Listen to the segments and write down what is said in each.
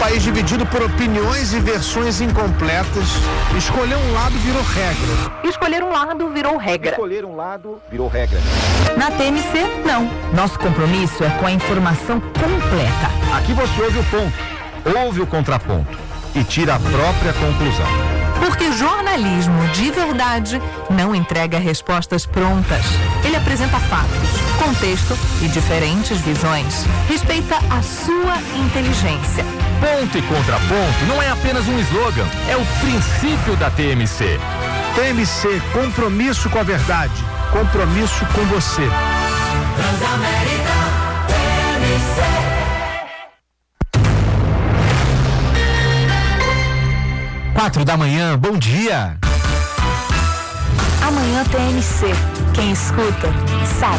país dividido por opiniões e versões incompletas, escolher um lado virou regra. Escolher um lado virou regra. Escolher um lado virou regra. Na TMC, não. Nosso compromisso é com a informação completa. Aqui você ouve o ponto, ouve o contraponto e tira a própria conclusão. Porque jornalismo de verdade não entrega respostas prontas. Ele apresenta fatos, contexto e diferentes visões. Respeita a sua inteligência. Ponto e contraponto não é apenas um slogan, é o princípio da TMC. TMC, compromisso com a verdade, compromisso com você. Transamérica, TMC. Quatro da manhã, bom dia. Amanhã TMC. Quem escuta, sabe.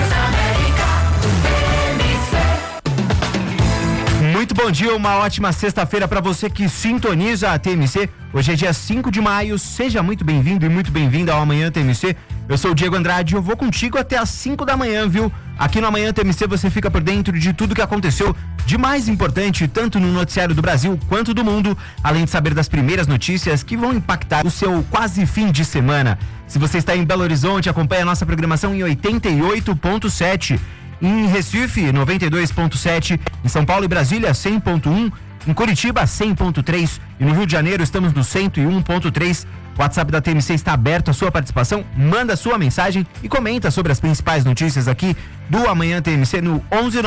Muito bom dia, uma ótima sexta-feira para você que sintoniza a TMC. Hoje é dia 5 de maio, seja muito bem-vindo e muito bem-vinda ao Amanhã TMC. Eu sou o Diego Andrade e eu vou contigo até às 5 da manhã, viu? Aqui no Amanhã TMC você fica por dentro de tudo que aconteceu de mais importante, tanto no noticiário do Brasil quanto do mundo, além de saber das primeiras notícias que vão impactar o seu quase fim de semana. Se você está em Belo Horizonte, acompanhe a nossa programação em 88.7, em Recife, 92.7, em São Paulo e Brasília, 100.1, em Curitiba, 100.3 e no Rio de Janeiro estamos no 101.3. O WhatsApp da TMC está aberto à sua participação, manda sua mensagem e comenta sobre as principais notícias aqui do Amanhã TMC no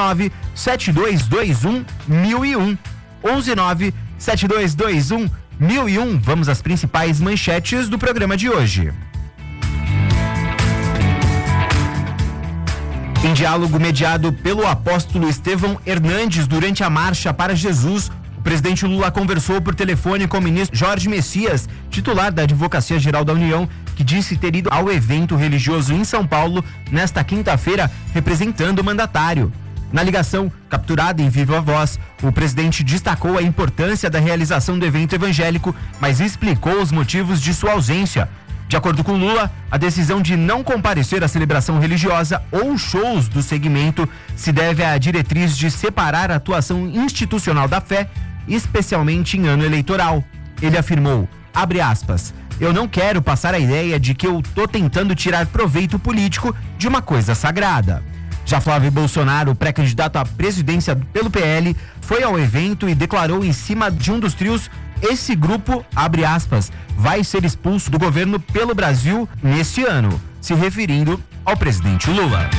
119-7221-1001. 119-7221-1001. Vamos às principais manchetes do programa de hoje. Em diálogo mediado pelo apóstolo Estevão Hernandes durante a Marcha para Jesus, o presidente Lula conversou por telefone com o ministro Jorge Messias, titular da Advocacia Geral da União, que disse ter ido ao evento religioso em São Paulo nesta quinta-feira, representando o mandatário. Na ligação, capturada em viva voz, o presidente destacou a importância da realização do evento evangélico, mas explicou os motivos de sua ausência. De acordo com Lula, a decisão de não comparecer à celebração religiosa ou shows do segmento se deve à diretriz de separar a atuação institucional da fé, especialmente em ano eleitoral. Ele afirmou, abre aspas, eu não quero passar a ideia de que eu tô tentando tirar proveito político de uma coisa sagrada. Já Flávio Bolsonaro, pré-candidato à presidência pelo PL, foi ao evento e declarou em cima de um dos trios, esse grupo, abre aspas, vai ser expulso do governo pelo Brasil neste ano, se referindo ao presidente Lula.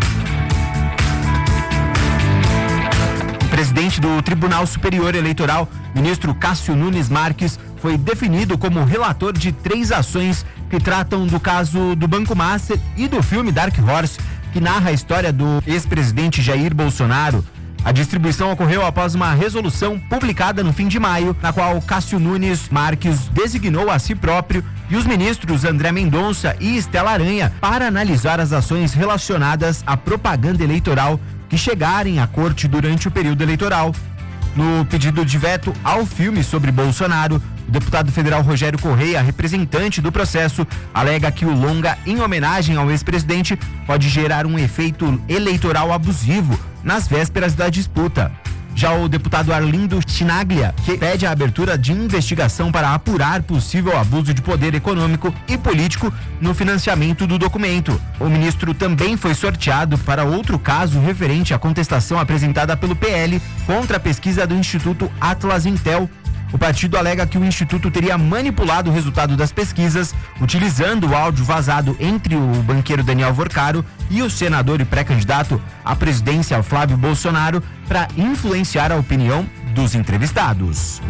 O presidente do Tribunal Superior Eleitoral, ministro Cássio Nunes Marques, foi definido como relator de 3 ações que tratam do caso do Banco Master e do filme Dark Horse, que narra a história do ex-presidente Jair Bolsonaro. A distribuição ocorreu após uma resolução publicada no fim de maio, na qual Cássio Nunes Marques designou a si próprio e os ministros André Mendonça e Estela Aranha para analisar as ações relacionadas à propaganda eleitoral que chegarem à corte durante o período eleitoral. No pedido de veto ao filme sobre Bolsonaro, o deputado federal Rogério Correia, representante do processo, alega que o longa em homenagem ao ex-presidente pode gerar um efeito eleitoral abusivo nas vésperas da disputa. Já o deputado Arlindo Chinaglia, que pede a abertura de investigação para apurar possível abuso de poder econômico e político no financiamento do documento. O ministro também foi sorteado para outro caso referente à contestação apresentada pelo PL contra a pesquisa do Instituto Atlas Intel. O partido alega que o Instituto teria manipulado o resultado das pesquisas, utilizando o áudio vazado entre o banqueiro Daniel Vorcaro e o senador e pré-candidato à presidência Flávio Bolsonaro para influenciar a opinião dos entrevistados.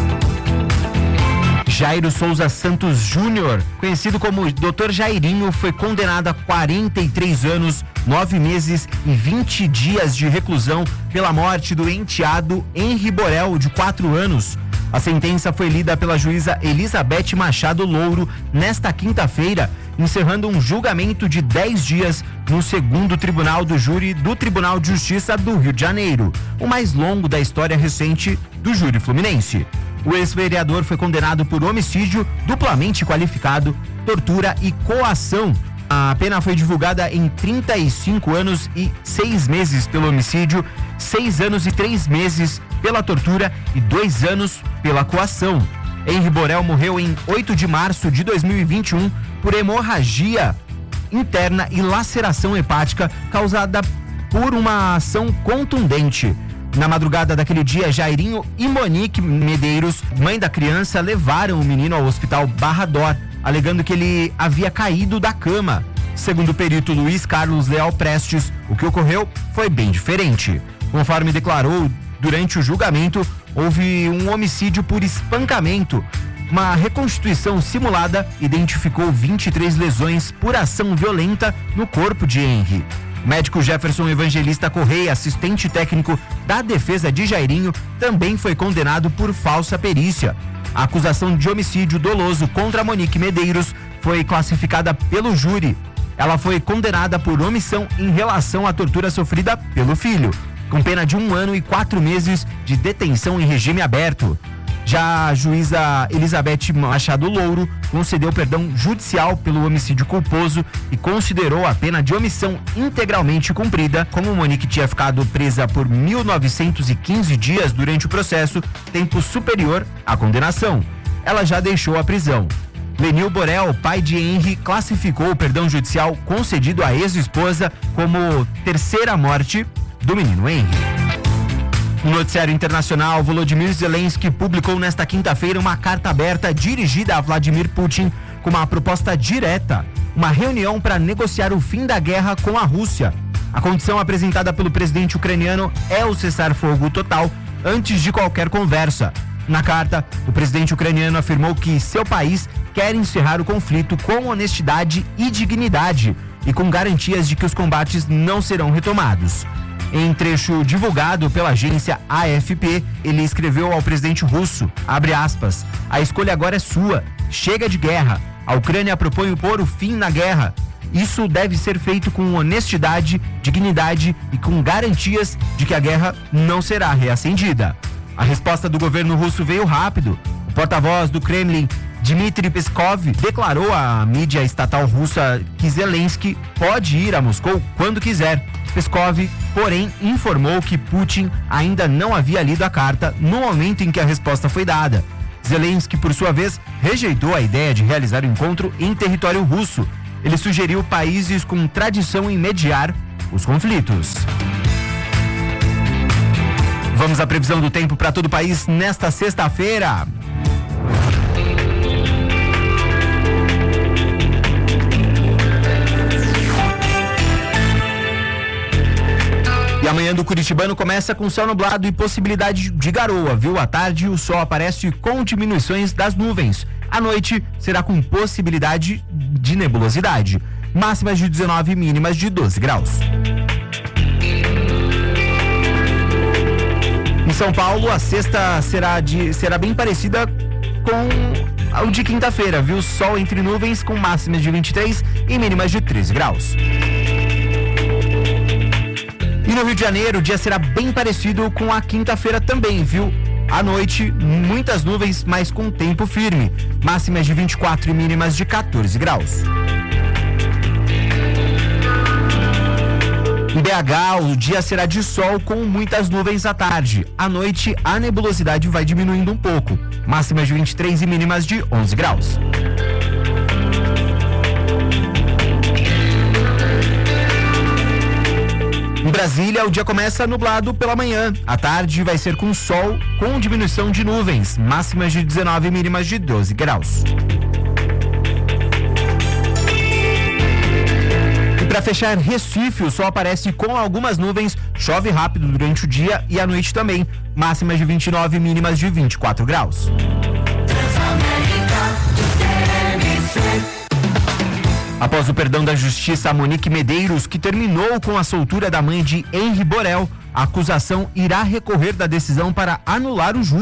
Jairo Souza Santos Júnior, conhecido como Dr. Jairinho, foi condenado a 43 anos, 9 meses e 20 dias de reclusão pela morte do enteado Henri Borel, de 4 anos. A sentença foi lida pela juíza Elizabeth Machado Louro nesta quinta-feira, encerrando um julgamento de 10 dias no 2º Tribunal do Júri do Tribunal de Justiça do Rio de Janeiro, o mais longo da história recente do júri fluminense. O ex-vereador foi condenado por homicídio duplamente qualificado, tortura e coação. A pena foi divulgada em 35 anos e 6 meses pelo homicídio, 6 anos e 3 meses pela tortura e 2 anos pela coação. Henri Borel morreu em 8 de março de 2021 por hemorragia interna e laceração hepática causada por uma ação contundente. Na madrugada daquele dia, Jairinho e Monique Medeiros, mãe da criança, levaram o menino ao hospital Barra D'Or, alegando que ele havia caído da cama. Segundo o perito Luiz Carlos Leal Prestes, o que ocorreu foi bem diferente. Conforme declarou durante o julgamento, houve um homicídio por espancamento. Uma reconstituição simulada identificou 23 lesões por ação violenta no corpo de Henri. O médico Jefferson Evangelista Correia, assistente técnico da defesa de Jairinho, também foi condenado por falsa perícia. A acusação de homicídio doloso contra Monique Medeiros foi classificada pelo júri. Ela foi condenada por omissão em relação à tortura sofrida pelo filho, com pena de 1 ano e 4 meses de detenção em regime aberto. Já a juíza Elizabeth Machado Louro concedeu perdão judicial pelo homicídio culposo e considerou a pena de omissão integralmente cumprida. Como Monique tinha ficado presa por 1.915 dias durante o processo, tempo superior à condenação. Ela já deixou a prisão. Lenil Borel, pai de Henri, classificou o perdão judicial concedido à ex-esposa como terceira morte do menino Henri. No noticiário internacional, Volodymyr Zelensky publicou nesta quinta-feira uma carta aberta dirigida a Vladimir Putin com uma proposta direta, uma reunião para negociar o fim da guerra com a Rússia. A condição apresentada pelo presidente ucraniano é o cessar-fogo total antes de qualquer conversa. Na carta, o presidente ucraniano afirmou que seu país quer encerrar o conflito com honestidade e dignidade e com garantias de que os combates não serão retomados. Em trecho divulgado pela agência AFP, ele escreveu ao presidente russo, abre aspas, a escolha agora é sua, chega de guerra, a Ucrânia propõe pôr o fim na guerra. Isso deve ser feito com honestidade, dignidade e com garantias de que a guerra não será reacendida. A resposta do governo russo veio rápido. O porta-voz do Kremlin, Dmitry Peskov, declarou à mídia estatal russa que Zelensky pode ir a Moscou quando quiser. Peskov, porém, informou que Putin ainda não havia lido a carta no momento em que a resposta foi dada. Zelensky, por sua vez, rejeitou a ideia de realizar o encontro em território russo. Ele sugeriu países com tradição em mediar os conflitos. Vamos à previsão do tempo para todo o país nesta sexta-feira. E amanhã do Curitibano começa com céu nublado e possibilidade de garoa, viu? À tarde o sol aparece com diminuições das nuvens. À noite será com possibilidade de nebulosidade. Máximas de 19 e mínimas de 12 graus. Em São Paulo, a sexta será bem parecida com o de quinta-feira, viu? Sol entre nuvens com máximas de 23 e mínimas de 13 graus. E no Rio de Janeiro, o dia será bem parecido com a quinta-feira também, viu? À noite, muitas nuvens, mas com tempo firme. Máximas de 24 e mínimas de 14 graus. Em BH, o dia será de sol com muitas nuvens à tarde. À noite, a nebulosidade vai diminuindo um pouco. Máximas de 23 e mínimas de 11 graus. Em Brasília, o dia começa nublado pela manhã. À tarde vai ser com sol, com diminuição de nuvens. Máximas de 19 e mínimas de 12 graus. E para fechar, Recife, o sol aparece com algumas nuvens, chove rápido durante o dia e à noite também. Máximas de 29 e mínimas de 24 graus. Após o perdão da justiça a Monique Medeiros, que terminou com a soltura da mãe de Henri Borel, a acusação irá recorrer da decisão para anular o júri.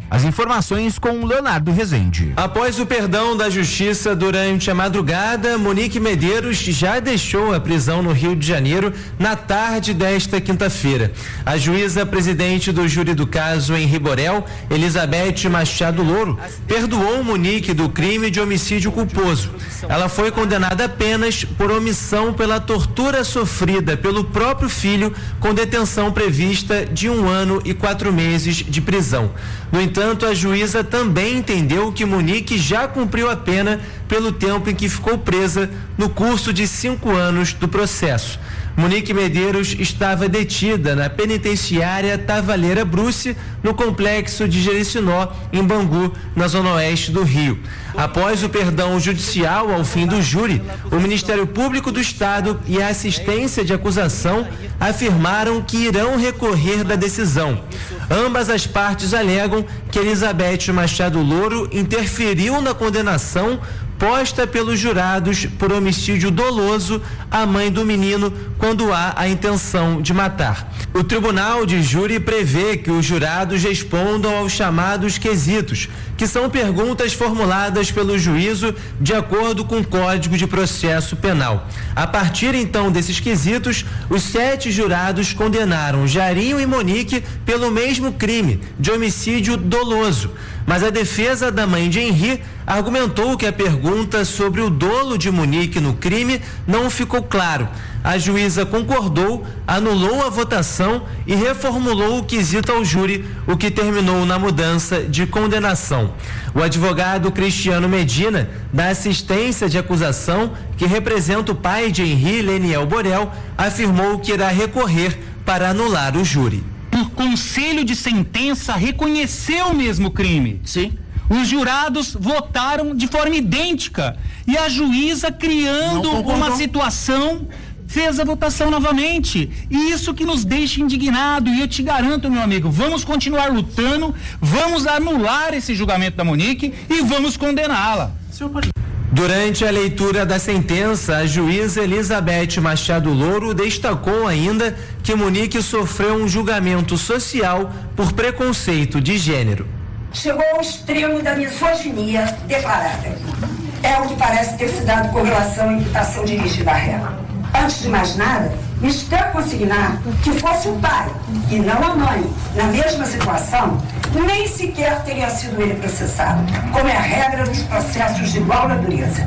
As informações com Leonardo Rezende. Após o perdão da justiça durante a madrugada, Monique Medeiros já deixou a prisão no Rio de Janeiro na tarde desta quinta-feira. A juíza presidente do júri do caso Henri Borel, Elizabeth Machado Louro, perdoou Monique do crime de homicídio culposo. Ela foi condenada apenas por omissão pela tortura sofrida pelo próprio filho, com detenção prevista de 1 ano e 4 meses de prisão. No entanto, a juíza também entendeu que Monique já cumpriu a pena pelo tempo em que ficou presa no curso de 5 anos do processo. Monique Medeiros estava detida na penitenciária Tavaleira Bruce, no complexo de Jericinó, em Bangu, na zona oeste do Rio. Após o perdão judicial ao fim do júri, o Ministério Público do Estado e a assistência de acusação afirmaram que irão recorrer da decisão. Ambas as partes alegam que Elizabeth Machado Louro interferiu na condenação posta pelos jurados por homicídio doloso à mãe do menino quando há a intenção de matar. O tribunal de júri prevê que os jurados respondam aos chamados quesitos, que são perguntas formuladas pelo juízo de acordo com o Código de Processo Penal. A partir então desses quesitos, os 7 jurados condenaram Jarinho e Monique pelo mesmo crime de homicídio doloso. Mas a defesa da mãe de Henri argumentou que a pergunta sobre o dolo de Monique no crime não ficou claro. A juíza concordou, anulou a votação e reformulou o quesito ao júri, o que terminou na mudança de condenação. O advogado Cristiano Medina, da assistência de acusação, que representa o pai de Henri, Leniel Borel, afirmou que irá recorrer para anular o júri. Por conselho de sentença, reconheceu o mesmo crime. Sim. Os jurados votaram de forma idêntica e a juíza, criando uma situação, fez a votação novamente. E isso que nos deixa indignado. E eu te garanto, meu amigo, vamos continuar lutando, vamos anular esse julgamento da Monique e vamos condená-la. Durante a leitura da sentença, a juíza Elizabeth Machado Louro destacou ainda que Monique sofreu um julgamento social por preconceito de gênero. Chegou ao extremo da misoginia declarada. É o que parece ter se dado com relação à imputação dirigida à réu. Antes de mais nada, me espero consignar que fosse o pai e não a mãe, na mesma situação, nem sequer teria sido ele processado, como é a regra dos processos de igual natureza.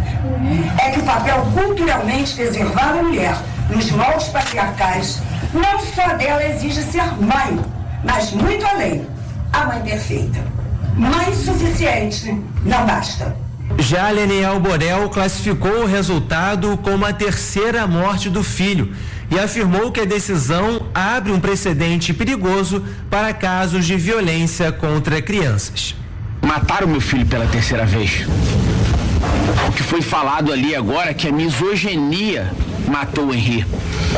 É que o papel culturalmente reservado à mulher, nos moldes patriarcais, não só dela exige ser mãe, mas muito além, a mãe perfeita. Mãe suficiente não basta. Já Leniel Borel classificou o resultado como a 3ª morte do filho e afirmou que a decisão abre um precedente perigoso para casos de violência contra crianças. Mataram meu filho pela 3ª vez. O que foi falado ali agora é que a misoginia matou o Henri.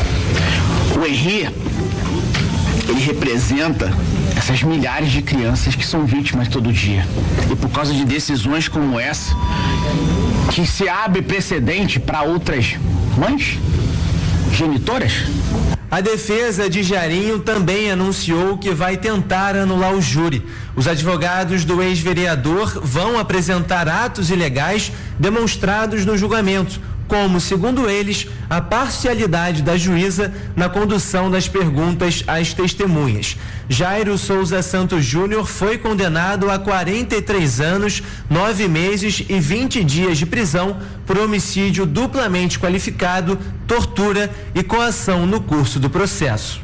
O Henri, ele representa essas milhares de crianças que são vítimas todo dia. E por causa de decisões como essa, que se abre precedente para outras mães, genitoras. A defesa de Jarinho também anunciou que vai tentar anular o júri. Os advogados do ex-vereador vão apresentar atos ilegais demonstrados no julgamento, como, segundo eles, a parcialidade da juíza na condução das perguntas às testemunhas. Jairo Souza Santos Júnior foi condenado a 43 anos, 9 meses e 20 dias de prisão por homicídio duplamente qualificado, tortura e coação no curso do processo.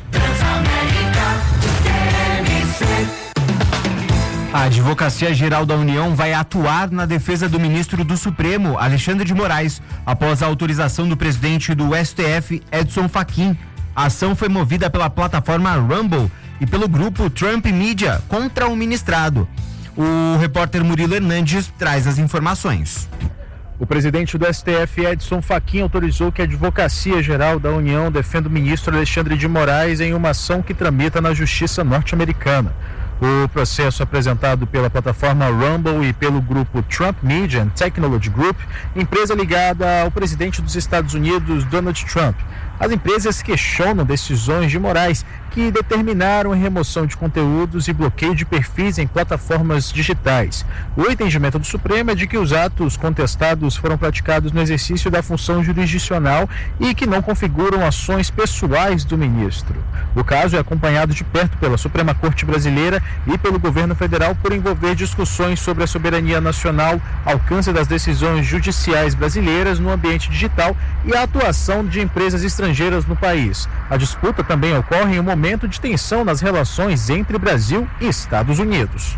A Advocacia Geral da União vai atuar na defesa do ministro do Supremo, Alexandre de Moraes, após a autorização do presidente do STF, Edson Fachin. A ação foi movida pela plataforma Rumble e pelo grupo Trump Media contra o ministrado. O repórter Murilo Hernandes traz as informações. O presidente do STF, Edson Fachin, autorizou que a Advocacia Geral da União defenda o ministro Alexandre de Moraes em uma ação que tramita na Justiça norte-americana. O processo apresentado pela plataforma Rumble e pelo grupo Trump Media and Technology Group, empresa ligada ao presidente dos Estados Unidos, Donald Trump, As empresas questionam decisões de Moraes que determinaram a remoção de conteúdos e bloqueio de perfis em plataformas digitais. O entendimento do Supremo é de que os atos contestados foram praticados no exercício da função jurisdicional e que não configuram ações pessoais do ministro. O caso é acompanhado de perto pela Suprema Corte Brasileira e pelo governo federal por envolver discussões sobre a soberania nacional, alcance das decisões judiciais brasileiras no ambiente digital e a atuação de empresas estrangeiras no país. A disputa também ocorre em um momento de tensão nas relações entre Brasil e Estados Unidos.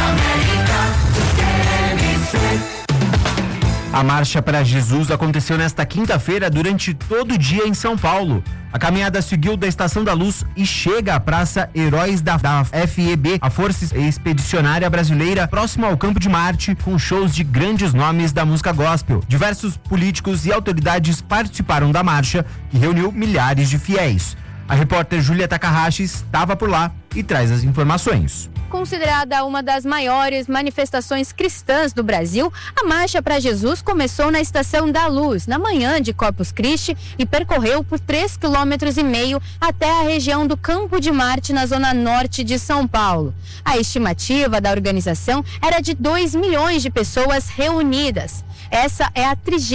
A Marcha para Jesus aconteceu nesta quinta-feira durante todo o dia em São Paulo. A caminhada seguiu da Estação da Luz e chega à Praça Heróis da FEB, a Força Expedicionária Brasileira, próximo ao Campo de Marte, com shows de grandes nomes da música gospel. Diversos políticos e autoridades participaram da marcha, que reuniu milhares de fiéis. A repórter Júlia Takahashi estava por lá e traz as informações. Considerada uma das maiores manifestações cristãs do Brasil, a Marcha para Jesus começou na Estação da Luz, na manhã de Corpus Christi, e percorreu por 3,5 km até a região do Campo de Marte, na zona norte de São Paulo. A estimativa da organização era de 2 milhões de pessoas reunidas. Essa é a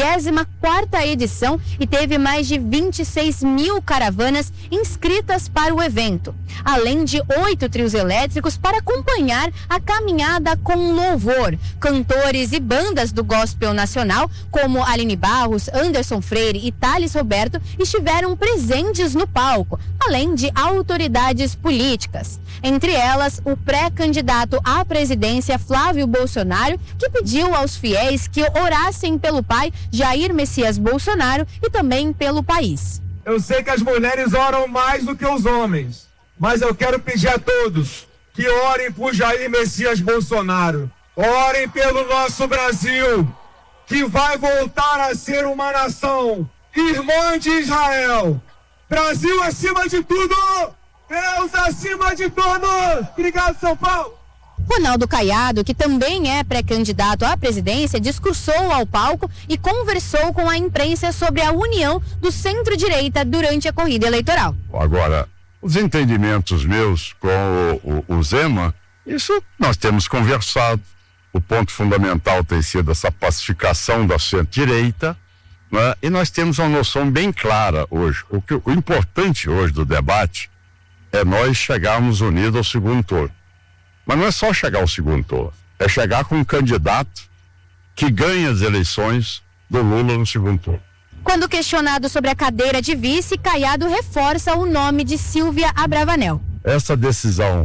34ª edição e teve mais de 26 mil caravanas inscritas para o evento, além de 8 trios elétricos para acompanhar a caminhada com louvor. Cantores e bandas do gospel nacional, como Aline Barros, Anderson Freire e Thales Roberto, estiveram presentes no palco, além de autoridades políticas. Entre elas, o pré-candidato à presidência Flávio Bolsonaro, que pediu aos fiéis que orassem pelo pai Jair Messias Bolsonaro e também pelo país. Eu sei que as mulheres oram mais do que os homens, mas eu quero pedir a todos que orem por Jair Messias Bolsonaro. Orem pelo nosso Brasil, que vai voltar a ser uma nação irmã de Israel. Brasil acima de tudo! Deus acima de tudo! Obrigado, São Paulo! Ronaldo Caiado, que também é pré-candidato à presidência, discursou ao palco e conversou com a imprensa sobre a união do centro-direita durante a corrida eleitoral. Agora, os entendimentos meus com o Zema, isso nós temos conversado. O ponto fundamental tem sido essa pacificação da centro-direita, né? E nós temos uma noção bem clara hoje. O importante hoje do debate é nós chegarmos unidos ao segundo turno. Mas não é só chegar ao segundo turno, é chegar com um candidato que ganha as eleições do Lula no segundo turno. Quando questionado sobre a cadeira de vice, Caiado reforça o nome de Silvia Abravanel. Essa decisão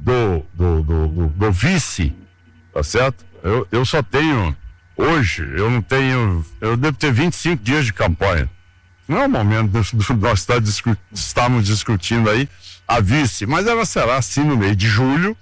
do vice, tá certo? Eu só tenho, hoje, eu devo ter 25 dias de campanha. Não é o momento de nós estarmos discutindo aí a vice, mas ela será assim no mês de julho,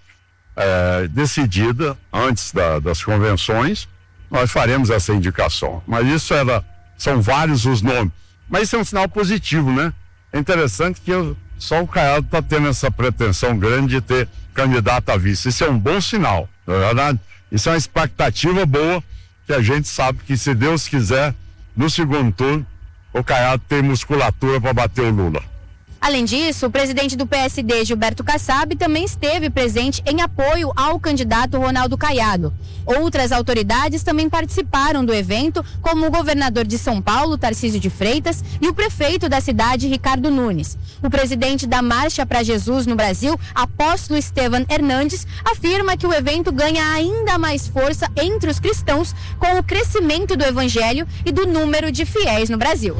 decidida antes das convenções, nós faremos essa indicação. Mas isso são vários os nomes. Mas isso é um sinal positivo, né? É interessante que só o Caiado está tendo essa pretensão grande de ter candidato a vice. Isso é um bom sinal, não é verdade? Isso é uma expectativa boa, que a gente sabe que, se Deus quiser, no segundo turno, o Caiado tem musculatura para bater o Lula. Além disso, o presidente do PSD, Gilberto Kassab, também esteve presente em apoio ao candidato Ronaldo Caiado. Outras autoridades também participaram do evento, como o governador de São Paulo, Tarcísio de Freitas, e o prefeito da cidade, Ricardo Nunes. O presidente da Marcha para Jesus no Brasil, Apóstolo Estevan Hernandes, afirma que o evento ganha ainda mais força entre os cristãos com o crescimento do evangelho e do número de fiéis no Brasil.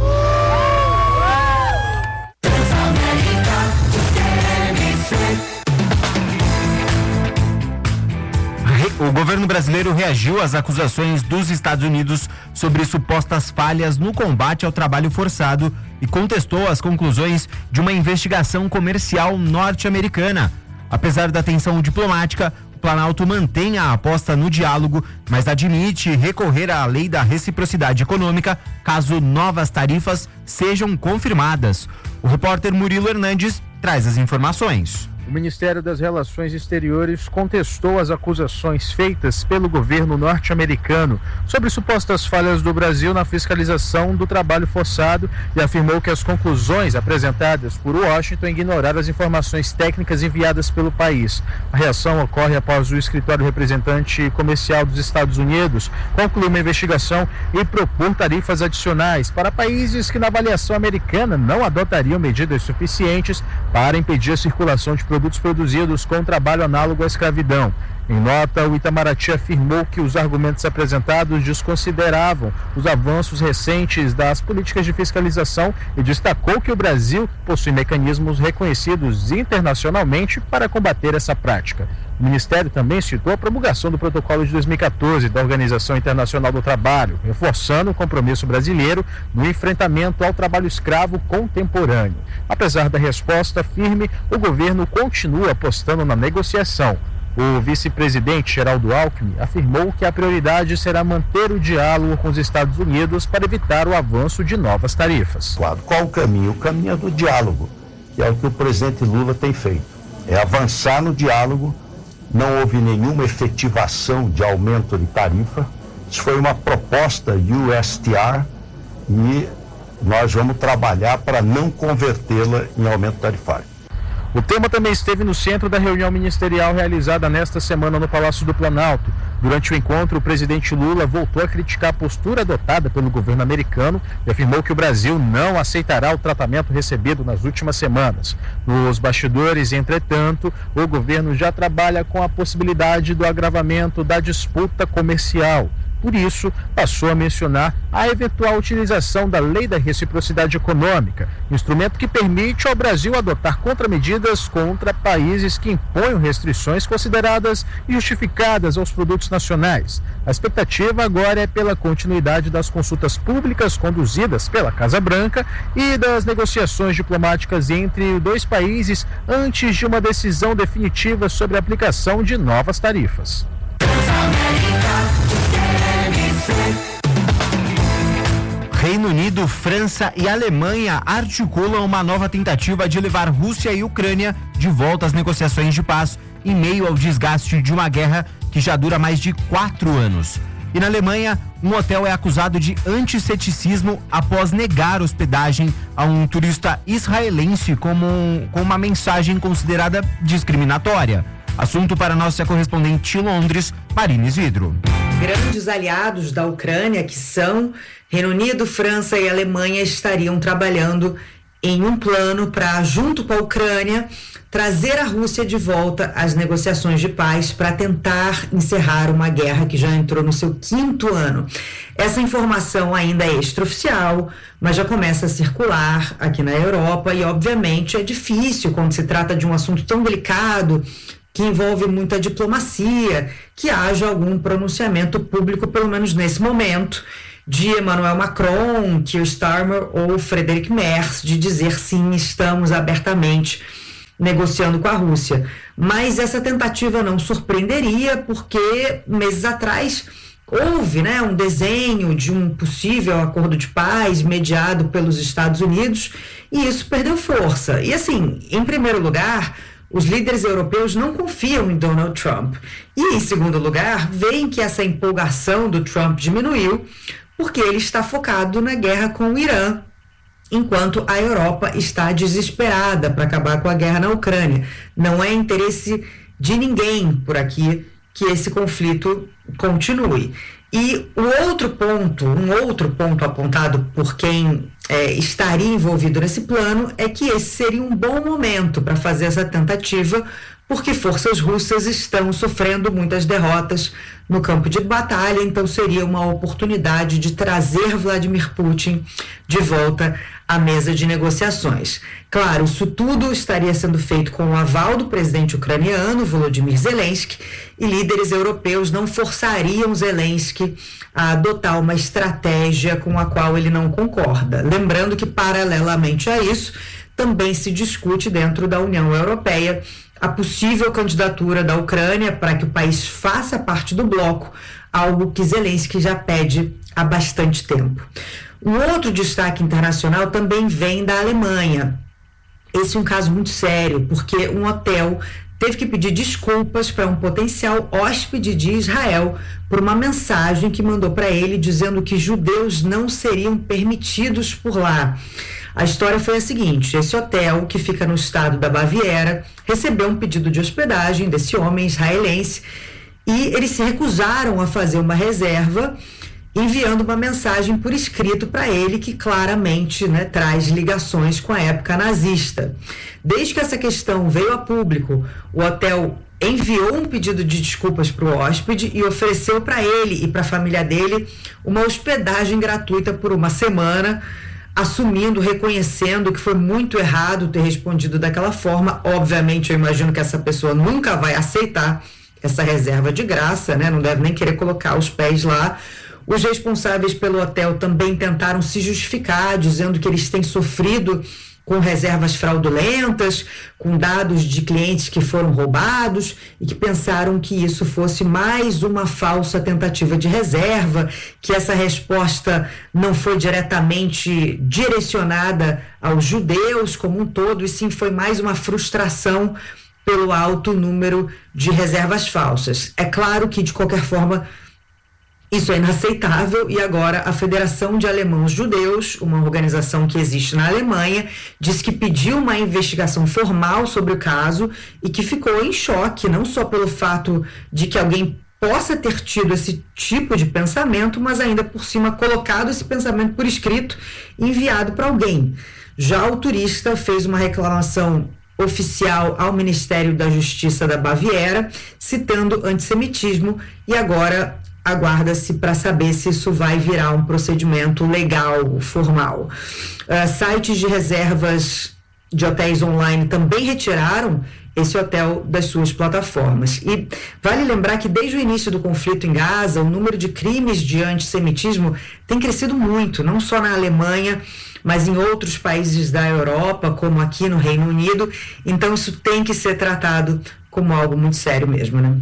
O governo brasileiro reagiu às acusações dos Estados Unidos sobre supostas falhas no combate ao trabalho forçado e contestou as conclusões de uma investigação comercial norte-americana. Apesar da tensão diplomática, o Planalto mantém a aposta no diálogo, mas admite recorrer à lei da reciprocidade econômica caso novas tarifas sejam confirmadas. O repórter Murilo Hernandes traz as informações. O Ministério das Relações Exteriores contestou as acusações feitas pelo governo norte-americano sobre supostas falhas do Brasil na fiscalização do trabalho forçado e afirmou que as conclusões apresentadas por Washington ignoraram as informações técnicas enviadas pelo país. A reação ocorre após o escritório representante comercial dos Estados Unidos concluir uma investigação e propor tarifas adicionais para países que, na avaliação americana, não adotariam medidas suficientes para impedir a circulação de produtos produzidos com trabalho análogo à escravidão. Em nota, o Itamaraty afirmou que os argumentos apresentados desconsideravam os avanços recentes das políticas de fiscalização e destacou que o Brasil possui mecanismos reconhecidos internacionalmente para combater essa prática. O Ministério também citou a promulgação do protocolo de 2014 da Organização Internacional do Trabalho, reforçando o compromisso brasileiro no enfrentamento ao trabalho escravo contemporâneo. Apesar da resposta firme, o governo continua apostando na negociação. O vice-presidente Geraldo Alckmin afirmou que a prioridade será manter o diálogo com os Estados Unidos para evitar o avanço de novas tarifas. Qual o caminho? O caminho é do diálogo, que é o que o presidente Lula tem feito. É avançar no diálogo. Não houve nenhuma efetivação de aumento de tarifa. Isso foi uma proposta USTR e nós vamos trabalhar para não convertê-la em aumento tarifário. O tema também esteve no centro da reunião ministerial realizada nesta semana no Palácio do Planalto. Durante o encontro, o presidente Lula voltou a criticar a postura adotada pelo governo americano e afirmou que o Brasil não aceitará o tratamento recebido nas últimas semanas. Nos bastidores, entretanto, o governo já trabalha com a possibilidade do agravamento da disputa comercial. Por isso, passou a mencionar a eventual utilização da Lei da Reciprocidade Econômica, instrumento que permite ao Brasil adotar contramedidas contra países que imponham restrições consideradas injustificadas aos produtos nacionais. A expectativa agora é pela continuidade das consultas públicas conduzidas pela Casa Branca e das negociações diplomáticas entre os dois países antes de uma decisão definitiva sobre a aplicação de novas tarifas. Reino Unido, França e Alemanha articulam uma nova tentativa de levar Rússia e Ucrânia de volta às negociações de paz em meio ao desgaste de uma guerra que já dura mais de 4 anos. E na Alemanha, um hotel é acusado de antissemitismo após negar hospedagem a um turista israelense com uma mensagem considerada discriminatória. Assunto para nossa correspondente em Londres, Marine Isidro. Grandes aliados da Ucrânia, que são Reino Unido, França e Alemanha, estariam trabalhando em um plano para, junto com a Ucrânia, trazer a Rússia de volta às negociações de paz para tentar encerrar uma guerra que já entrou no seu 5º ano. Essa informação ainda é extraoficial, mas já começa a circular aqui na Europa e, obviamente, é difícil quando se trata de um assunto tão delicado, que envolve muita diplomacia, que haja algum pronunciamento público, pelo menos nesse momento, de Emmanuel Macron, Keir Starmer ou Friedrich Merz, de dizer sim, estamos abertamente negociando com a Rússia. Mas essa tentativa não surpreenderia, porque meses atrás houve, um desenho de um possível acordo de paz mediado pelos Estados Unidos e isso perdeu força. E assim, em primeiro lugar, os líderes europeus não confiam em Donald Trump. E, em segundo lugar, veem que essa empolgação do Trump diminuiu porque ele está focado na guerra com o Irã, enquanto a Europa está desesperada para acabar com a guerra na Ucrânia. Não é interesse de ninguém por aqui que esse conflito continue. E um outro ponto apontado por quem estaria envolvido nesse plano é que esse seria um bom momento para fazer essa tentativa, porque forças russas estão sofrendo muitas derrotas no campo de batalha, então seria uma oportunidade de trazer Vladimir Putin de volta à mesa de negociações. Claro, isso tudo estaria sendo feito com o aval do presidente ucraniano, Volodymyr Zelensky, e líderes europeus não forçariam Zelensky a adotar uma estratégia com a qual ele não concorda. Lembrando que, paralelamente a isso, também se discute dentro da União Europeia a possível candidatura da Ucrânia para que o país faça parte do bloco, algo que Zelensky já pede há bastante tempo. Um outro destaque internacional também vem da Alemanha. esse é um caso muito sério, porque um hotel teve que pedir desculpas para um potencial hóspede de Israel por uma mensagem que mandou para ele dizendo que judeus não seriam permitidos por lá. A história foi a seguinte: esse hotel, que fica no estado da Baviera, recebeu um pedido de hospedagem desse homem israelense e eles se recusaram a fazer uma reserva, enviando uma mensagem por escrito para ele que claramente, né, traz ligações com a época nazista. Desde que essa questão veio a público, o hotel enviou um pedido de desculpas para o hóspede e ofereceu para ele e para a família dele uma hospedagem gratuita por uma semana, assumindo, reconhecendo que foi muito errado ter respondido daquela forma. Obviamente, eu imagino que essa pessoa nunca vai aceitar essa reserva de graça, né? Não deve nem querer colocar os pés lá. Os responsáveis pelo hotel também tentaram se justificar, dizendo que eles têm sofrido com reservas fraudulentas, com dados de clientes que foram roubados e que pensaram que isso fosse mais uma falsa tentativa de reserva, que essa resposta não foi diretamente direcionada aos judeus como um todo, e sim foi mais uma frustração pelo alto número de reservas falsas. É claro que, de qualquer forma, isso é inaceitável, e agora a Federação de Alemãos Judeus, uma organização que existe na Alemanha, disse que pediu uma investigação formal sobre o caso e que ficou em choque, não só pelo fato de que alguém possa ter tido esse tipo de pensamento, mas ainda por cima colocado esse pensamento por escrito e enviado para alguém. Já o turista fez uma reclamação oficial ao Ministério da Justiça da Baviera, citando antissemitismo, e agora aguarda-se para saber se isso vai virar um procedimento legal, formal. Sites de reservas de hotéis online também retiraram esse hotel das suas plataformas. E vale lembrar que desde o início do conflito em Gaza, o número de crimes de antissemitismo tem crescido muito, não só na Alemanha, mas em outros países da Europa, como aqui no Reino Unido. Então isso tem que ser tratado como algo muito sério mesmo, né?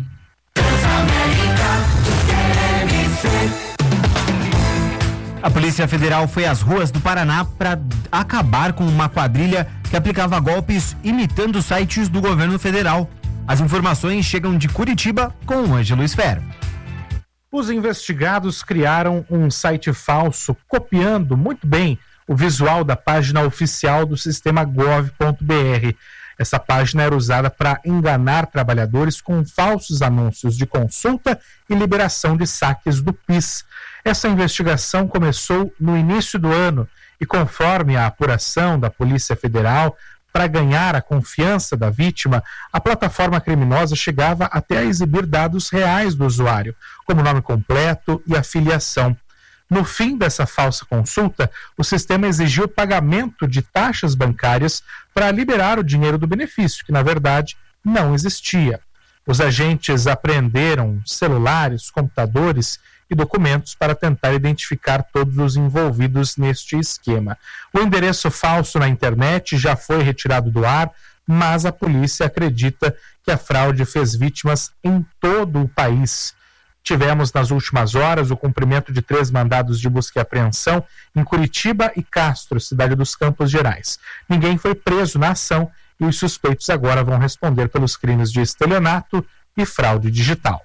A Polícia Federal foi às ruas do Paraná para acabar com uma quadrilha que aplicava golpes imitando sites do governo federal. As informações chegam de Curitiba com o Ângelo Esfero. Os investigados criaram um site falso copiando muito bem o visual da página oficial do sistema gov.br. Essa página era usada para enganar trabalhadores com falsos anúncios de consulta e liberação de saques do PIS. Essa investigação começou no início do ano e, conforme a apuração da Polícia Federal, para ganhar a confiança da vítima, a plataforma criminosa chegava até a exibir dados reais do usuário, como nome completo e afiliação. No fim dessa falsa consulta, o sistema exigiu pagamento de taxas bancárias para liberar o dinheiro do benefício, que na verdade não existia. Os agentes apreenderam celulares, computadores e documentos para tentar identificar todos os envolvidos neste esquema. O endereço falso na internet já foi retirado do ar, mas a polícia acredita que a fraude fez vítimas em todo o país. Tivemos nas últimas horas o cumprimento de 3 mandados de busca e apreensão em Curitiba e Castro, cidade dos Campos Gerais. Ninguém foi preso na ação e os suspeitos agora vão responder pelos crimes de estelionato e fraude digital.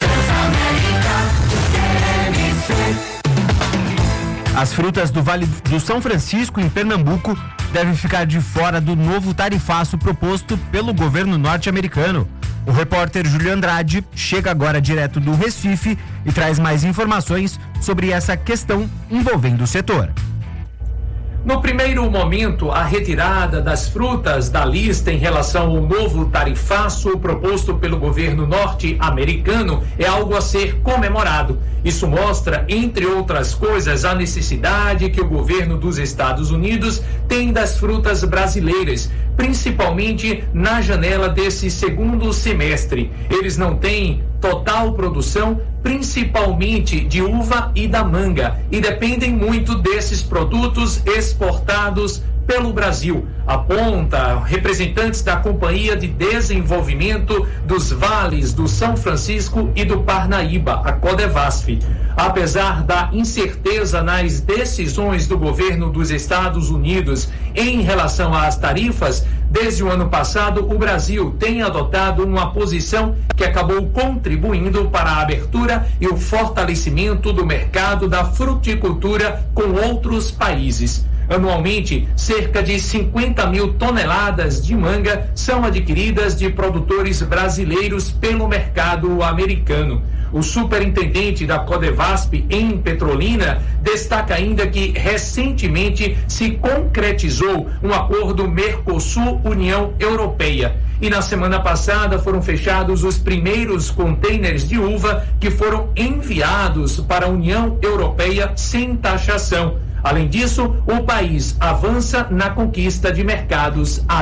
As frutas do Vale do São Francisco, em Pernambuco, devem ficar de fora do novo tarifaço proposto pelo governo norte-americano. O repórter Júlio Andrade chega agora direto do Recife e traz mais informações sobre essa questão envolvendo o setor. No primeiro momento, a retirada das frutas da lista em relação ao novo tarifaço proposto pelo governo norte-americano é algo a ser comemorado. Isso mostra, entre outras coisas, a necessidade que o governo dos Estados Unidos tem das frutas brasileiras, principalmente na janela desse segundo semestre. Eles não têm total produção, principalmente de uva e da manga, e dependem muito desses produtos exportados pelo Brasil, aponta representantes da Companhia de Desenvolvimento dos Vales do São Francisco e do Parnaíba, a Codevasf. Apesar da incerteza nas decisões do governo dos Estados Unidos em relação às tarifas, desde o ano passado o Brasil tem adotado uma posição que acabou contribuindo para a abertura e o fortalecimento do mercado da fruticultura com outros países. Anualmente, cerca de 50 mil toneladas de manga são adquiridas de produtores brasileiros pelo mercado americano. O superintendente da Codevasf em Petrolina destaca ainda que recentemente se concretizou um acordo Mercosul-União Europeia. E na semana passada foram fechados os primeiros contêineres de uva que foram enviados para a União Europeia sem taxação. Além disso, o país avança na conquista de mercados asiáticos.